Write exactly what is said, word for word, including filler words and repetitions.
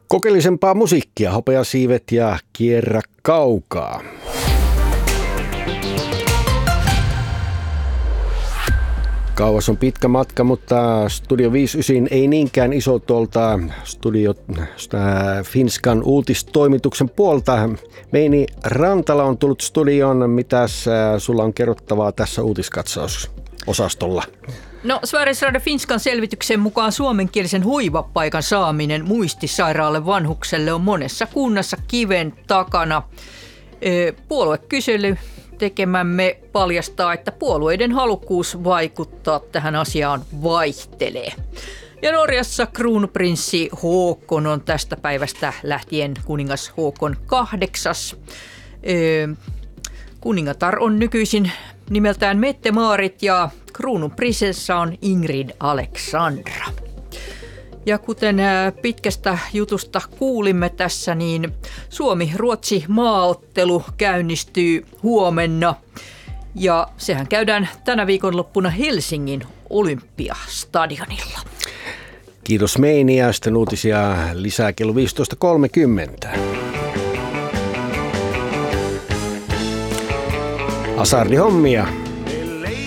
Kokeellisempaa musiikkia, Hopeasiivet ja Kierrä kaukaa. Kauas on pitkä matka, mutta Studio viisikymmentäyhdeksän ei niinkään iso tuolta Studio Finskan uutistoimituksen puolta. Meini Rantala on tullut studioon. Mitäs sulla on kerrottavaa tässä uutiskatsausosastolla? No, Sveriges Radio Finskan selvityksen mukaan suomenkielisen hoivapaikan saaminen muistisairaalle vanhukselle on monessa kunnassa kiven takana. Puoluekysely tekemämme paljastaa, että puolueiden halukkuus vaikuttaa tähän asiaan vaihtelee. Ja Norjassa kruununprinssi Håkon on tästä päivästä lähtien kuningas Håkon kahdeksas. Kuningatar on nykyisin nimeltään Mette-Maarit ja kruununprinsessa on Ingrid Alexandra. Ja kuten pitkästä jutusta kuulimme tässä, niin Suomi-Ruotsi maaottelu käynnistyy huomenna. Ja sehän käydään tänä viikonloppuna Helsingin Olympiastadionilla. Kiitos Meini ja sitten uutisia lisää kello viisitoista kolmekymmentä. Asardi hommia.